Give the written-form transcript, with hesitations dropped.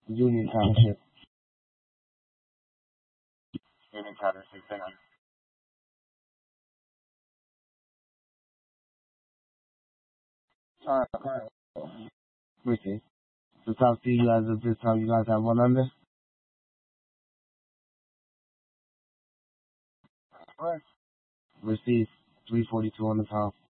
Union Township. Union Township, hang on. Alright. Appreciate it. So talk to you guys at this time. You guys have one under? Alright. Received 342 on the pound.